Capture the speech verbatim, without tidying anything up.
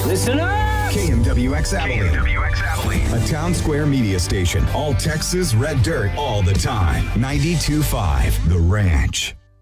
Listen up! K M W X Abilene. K M W X Abilene. A Town Square media station. All Texas red dirt all the time. ninety-two point five The Ranch.